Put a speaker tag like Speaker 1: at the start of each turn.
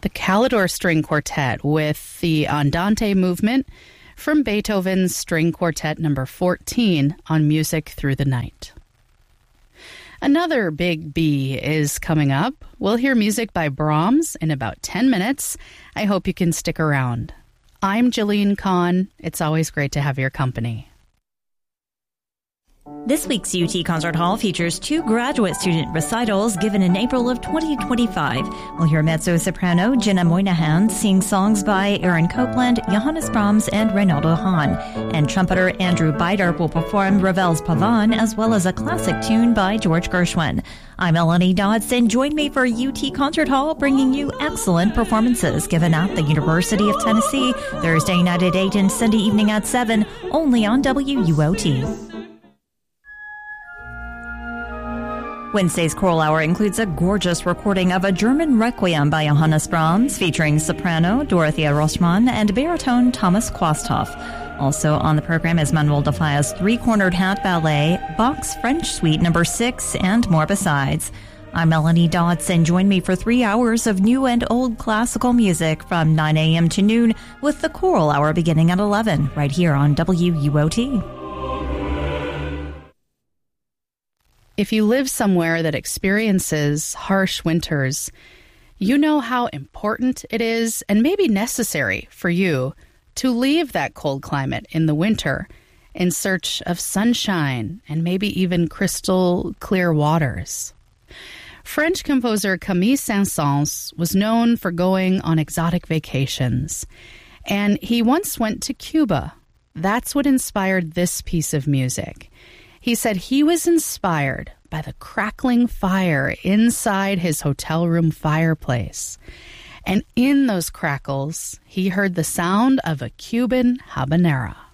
Speaker 1: the Calidore String Quartet with the Andante movement from Beethoven's String Quartet number 14 on Music Through the Night. Another big B is coming up. We'll hear music by Brahms in about 10 minutes. I hope you can stick around. I'm Jillian Kahn. It's always great to have your company.
Speaker 2: This week's UT Concert Hall features 2 graduate student recitals given in April of 2025. We'll hear mezzo-soprano Jenna Moynihan sing songs by Aaron Copland, Johannes Brahms, and Reynaldo Hahn. And trumpeter Andrew Beider will perform Ravel's Pavan, as well as a classic tune by George Gershwin. I'm Melanie Dodson. Join me for UT Concert Hall, bringing you excellent performances given at the University of Tennessee, Thursday night at 8 and Sunday evening at 7, only on WUOT. Wednesday's Choral Hour includes a gorgeous recording of a German Requiem by Johannes Brahms, featuring soprano Dorothea Rossmann and baritone Thomas Quasthoff. Also on the program is Manuel de Falla's Three-Cornered Hat Ballet, Bach's French Suite No. 6, and more besides. I'm Melanie Dodson. Join me for 3 hours of new and old classical music from 9 a.m. to noon, with the Choral Hour beginning at 11, right here on WUOT.
Speaker 1: If you live somewhere that experiences harsh winters, you know how important it is and maybe necessary for you to leave that cold climate in the winter in search of sunshine and maybe even crystal clear waters. French composer Camille Saint-Saëns was known for going on exotic vacations, and he once went to Cuba. That's what inspired this piece of music. He said he was inspired by the crackling fire inside his hotel room fireplace. And in those crackles, he heard the sound of a Cuban habanera.